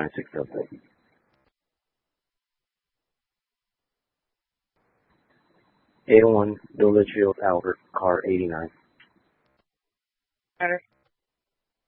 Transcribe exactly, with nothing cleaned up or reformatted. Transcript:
nine six zero six. eight oh one Village Field, Albert, car eighty-nine. Better.